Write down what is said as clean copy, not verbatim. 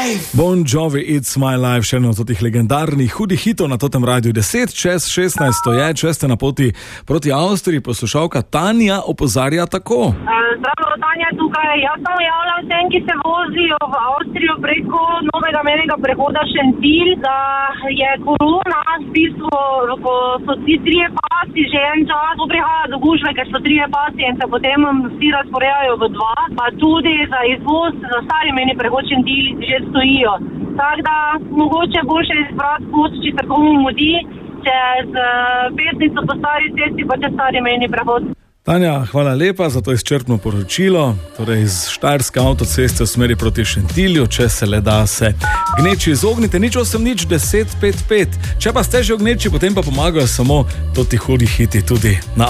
Bon Jovi, It's My Life, še eno od tih legendarnih hudih hitov na totem radiju. 10 čez 16 to je, če ste na poti proti Avstriji. Poslušalka Tanja opozarja tako. Zdravo, Tanja tukaj. Jaz samo javljam vsem, ki se vozijo v Avstrijo preko novega mejnega prehoda Šentilj, da je korona v bistvu, ko so ti trije pasi že en čas, prihaja do gužve, ker so trije pasi in se potem vsi razporejajo v dva, pa tudi za izvoz za stari mejni prehod Šentilj že stojijo. Tako da mogoče boljše izbrati pot, če se komu mudi, čez Pesnico po stari cesti, pa čez stari mejni prehod. Tanja, hvala lepa za to izčrpno poročilo. Torej iz Štajerske avtoceste v smeri proti Šentilju, če se le da se gneči izognite. Nič 1055. Če pa ste že v gneči, potem pa pomagajo samo to ti hudi hiti tudi na